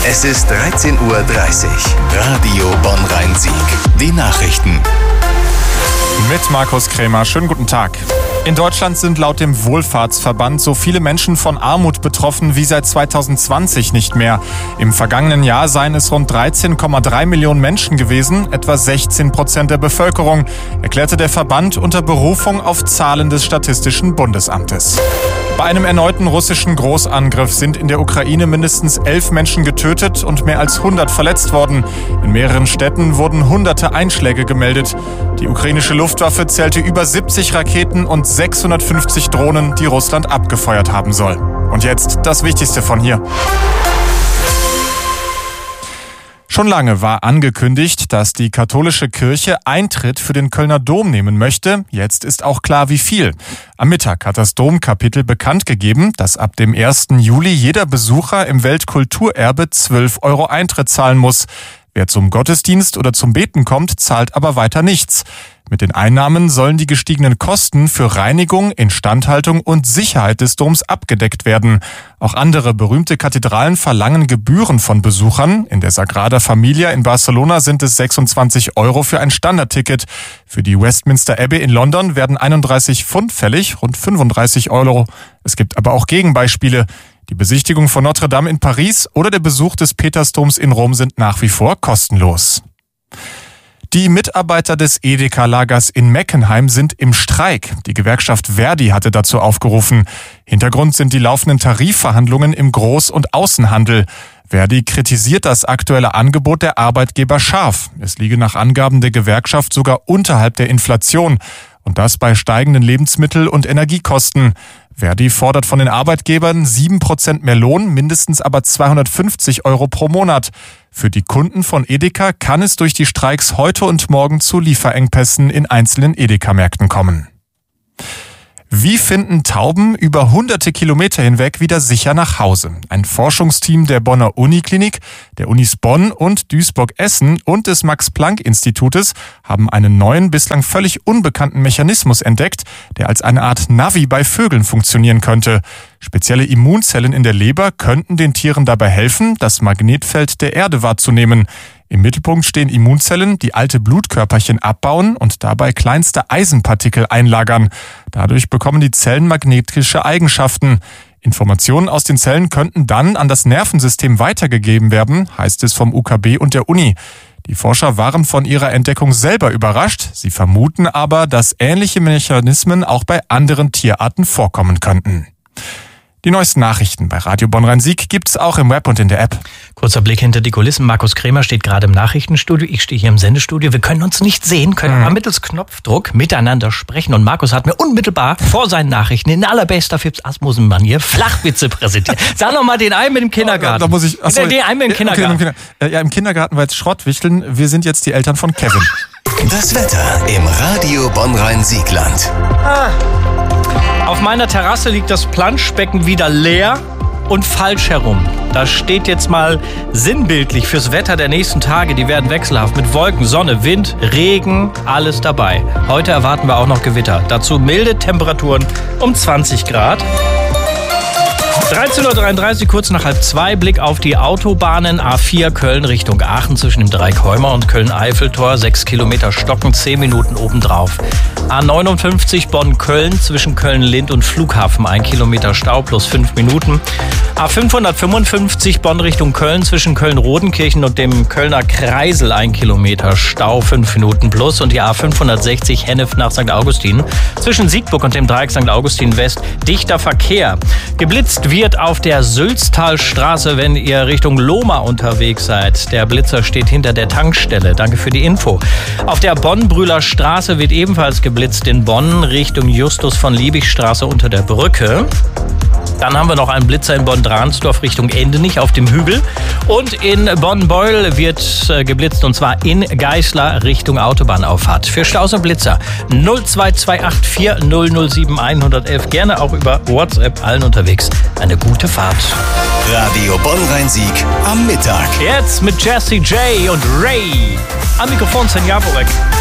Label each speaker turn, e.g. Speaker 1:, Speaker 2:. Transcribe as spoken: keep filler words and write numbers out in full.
Speaker 1: Es ist dreizehn Uhr dreißig. Radio Bonn-Rhein-Sieg. Die Nachrichten.
Speaker 2: Mit Markus Krämer. Schönen guten Tag. In Deutschland sind laut dem Wohlfahrtsverband so viele Menschen von Armut betroffen wie seit zweitausendzwanzig nicht mehr. Im vergangenen Jahr seien es rund dreizehn Komma drei Millionen Menschen gewesen, etwa sechzehn Prozent der Bevölkerung, erklärte der Verband unter Berufung auf Zahlen des Statistischen Bundesamtes. Bei einem erneuten russischen Großangriff sind in der Ukraine mindestens elf Menschen getötet und mehr als hundert verletzt worden. In mehreren Städten wurden hunderte Einschläge gemeldet. Die ukrainische Luftwaffe zählte über siebzig Raketen und sechshundertfünfzig Drohnen, die Russland abgefeuert haben soll. Und jetzt das Wichtigste von hier. Schon lange war angekündigt, dass die katholische Kirche Eintritt für den Kölner Dom nehmen möchte. Jetzt ist auch klar, wie viel. Am Mittag hat das Domkapitel bekannt gegeben, dass ab dem ersten Juli jeder Besucher im Weltkulturerbe zwölf Euro Eintritt zahlen muss. Wer zum Gottesdienst oder zum Beten kommt, zahlt aber weiter nichts. Mit den Einnahmen sollen die gestiegenen Kosten für Reinigung, Instandhaltung und Sicherheit des Doms abgedeckt werden. Auch andere berühmte Kathedralen verlangen Gebühren von Besuchern. In der Sagrada Familia in Barcelona sind es sechsundzwanzig Euro für ein Standardticket. Für die Westminster Abbey in London werden einunddreißig Pfund fällig, rund fünfunddreißig Euro. Es gibt aber auch Gegenbeispiele. Die Besichtigung von Notre Dame in Paris oder der Besuch des Petersdoms in Rom sind nach wie vor kostenlos. Die Mitarbeiter des Edeka-Lagers in Meckenheim sind im Streik. Die Gewerkschaft Verdi hatte dazu aufgerufen. Hintergrund sind die laufenden Tarifverhandlungen im Groß- und Außenhandel. Verdi kritisiert das aktuelle Angebot der Arbeitgeber scharf. Es liege nach Angaben der Gewerkschaft sogar unterhalb der Inflation. Und das bei steigenden Lebensmittel- und Energiekosten. Verdi fordert von den Arbeitgebern sieben Prozent mehr Lohn, mindestens aber zweihundertfünfzig Euro pro Monat. Für die Kunden von Edeka kann es durch die Streiks heute und morgen zu Lieferengpässen in einzelnen Edeka-Märkten kommen. Wie finden Tauben über hunderte Kilometer hinweg wieder sicher nach Hause? Ein Forschungsteam der Bonner Uniklinik, der Unis Bonn und Duisburg-Essen und des Max-Planck-Institutes haben einen neuen, bislang völlig unbekannten Mechanismus entdeckt, der als eine Art Navi bei Vögeln funktionieren könnte. Spezielle Immunzellen in der Leber könnten den Tieren dabei helfen, das Magnetfeld der Erde wahrzunehmen. Im Mittelpunkt stehen Immunzellen, die alte Blutkörperchen abbauen und dabei kleinste Eisenpartikel einlagern. Dadurch bekommen die Zellen magnetische Eigenschaften. Informationen aus den Zellen könnten dann an das Nervensystem weitergegeben werden, heißt es vom U K B und der Uni. Die Forscher waren von ihrer Entdeckung selber überrascht. Sie vermuten aber, dass ähnliche Mechanismen auch bei anderen Tierarten vorkommen könnten. Die neuesten Nachrichten bei Radio Bonn-Rhein-Sieg gibt's auch im Web und in der App.
Speaker 3: Kurzer Blick hinter die Kulissen. Markus Krämer steht gerade im Nachrichtenstudio. Ich stehe hier im Sendestudio. Wir können uns nicht sehen, können mhm. aber mittels Knopfdruck miteinander sprechen. Und Markus hat mir unmittelbar vor seinen Nachrichten in allerbester Fips-Asmussen-Manier Flachwitze präsentiert. Sag noch mal den einen mit dem Kindergarten.
Speaker 2: Da muss ich, achso,
Speaker 3: den, den einen mit dem Kindergarten.
Speaker 2: Okay, im, ja, im Kindergarten war jetzt Schrottwichteln. Wir sind jetzt die Eltern von Kevin.
Speaker 1: Das Wetter im Radio Bonn-Rhein-Siegland.
Speaker 3: Ah. Auf meiner Terrasse liegt das Planschbecken wieder leer und falsch herum. Da steht jetzt mal sinnbildlich fürs Wetter der nächsten Tage. Die werden wechselhaft mit Wolken, Sonne, Wind, Regen, alles dabei. Heute erwarten wir auch noch Gewitter. Dazu milde Temperaturen um zwanzig Grad. dreizehn Uhr dreiunddreißig, kurz nach halb zwei, Blick auf die Autobahnen. A vier Köln Richtung Aachen zwischen dem Dreikäumer und Köln-Eiffeltor. sechs Kilometer stocken, zehn Minuten obendrauf. A neunundfünfzig Bonn-Köln zwischen Köln-Lind und Flughafen. ein Kilometer Stau plus fünf Minuten. A fünfhundertfünfundfünfzig Bonn Richtung Köln zwischen Köln-Rodenkirchen und dem Kölner Kreisel. ein Kilometer Stau, fünf Minuten plus. Und die A fünfhundertsechzig Hennef nach Sankt Augustin zwischen Siegburg und dem Dreieck Sankt Augustin West. Dichter Verkehr. Geblitzt wird auf der Sülztalstraße, wenn ihr Richtung Lohmar unterwegs seid. Der Blitzer steht hinter der Tankstelle. Danke für die Info. Auf der Bonn-Brühler Straße wird ebenfalls geblitzt in Bonn Richtung Justus von Liebigstraße unter der Brücke. Dann haben wir noch einen Blitzer in Bonn-Dransdorf Richtung Endenich auf dem Hügel. Und in Bonn-Beul wird äh, geblitzt, und zwar in Geißler Richtung Autobahnauffahrt. Für Staus und Blitzer null zwei zwei acht vier null null sieben eins eins eins. Gerne auch über WhatsApp, allen unterwegs. Eine gute Fahrt.
Speaker 1: Radio Bonn-Rhein-Sieg am Mittag.
Speaker 3: Jetzt mit Jessie J und Ray. Am Mikrofon Sven Jaworek.